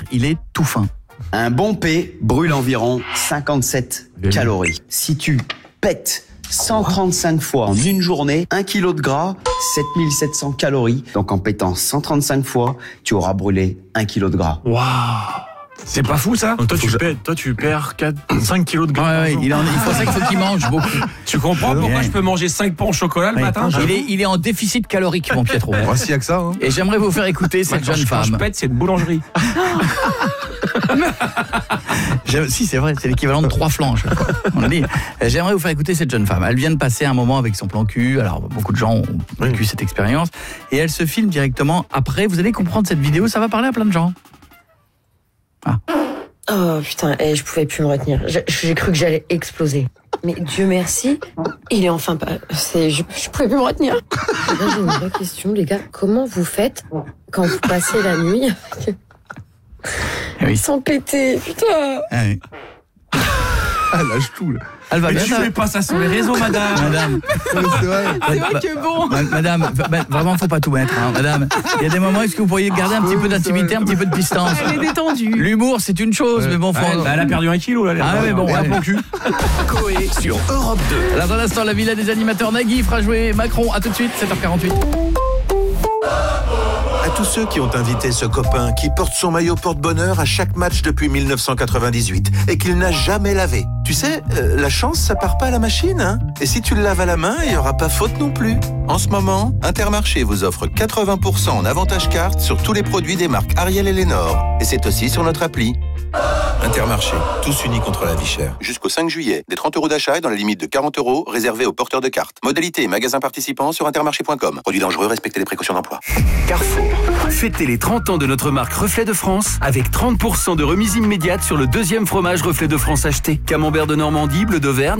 il est tout fin. Un bon P brûle environ 57 calories. Si tu pètes 135 fois en une journée, 1 kg de gras, 7700 calories. Donc en pétant 135 fois, tu auras brûlé 1 kg de gras. Waouh. C'est pas fou ça? Donc toi tu perds 5 kilos de gras. Ouais, il faut ça qu'il faut qu'il mange beaucoup. Tu comprends pourquoi je peux manger 5 pains au chocolat le matin? Il est en déficit calorique, mon Pietro. S'il y a que ça. Hein. Et j'aimerais vous faire écouter cette jeune femme. Quand je pète, c'est de boulangerie. Si, c'est vrai, c'est l'équivalent de 3 flancs. On a dit. J'aimerais vous faire écouter cette jeune femme. Elle vient de passer un moment avec son plan cul. Alors, beaucoup de gens ont vécu cette expérience. Et elle se filme directement après. Vous allez comprendre cette vidéo, ça va parler à plein de gens. Oh putain, je pouvais plus me retenir. J'ai cru que j'allais exploser. Mais Dieu merci, il est enfin pas... Je pouvais plus me retenir. Là, j'ai une vraie question, les gars. Comment vous faites quand vous passez la nuit sans péter? Putain. Elle lâche tout, là. Elle va Mais bien. tu fais pas ça sur les réseaux, madame. C'est vrai. C'est vrai que bon. Madame, vraiment, faut pas tout mettre, hein, madame. Il y a des moments, est-ce que vous pourriez garder un petit peu d'intimité, un petit peu de distance? Elle est détendue. L'humour, c'est une chose, mais bon, Elle a perdu 1 kilo, là. mais bon, Un bon cul. Coé sur Europe 2. Alors dans l'instant, la villa des animateurs, Nagui fera jouer Macron. À tout de suite, 7h48. À tous ceux qui ont invité ce copain qui porte son maillot porte-bonheur à chaque match depuis 1998 et qu'il n'a jamais lavé. Tu sais, la chance, ça part pas à la machine, hein. Et si tu le laves à la main, il y aura pas faute non plus. En ce moment, Intermarché vous offre 80% en avantage carte sur tous les produits des marques Ariel et Lénore. Et c'est aussi sur notre appli. Intermarché, tous unis contre la vie chère. Jusqu'au 5 juillet, des 30 € d'achat et dans la limite de 40 € réservés aux porteurs de cartes. Modalité et magasins participants sur intermarché.com. Produits dangereux, respectez les précautions d'emploi. Carrefour. Fêtez les 30 ans de notre marque Reflet de France avec 30% de remise immédiate sur le 2e fromage Reflet de France acheté. Camembert de Normandie, bleu d'Auvergne.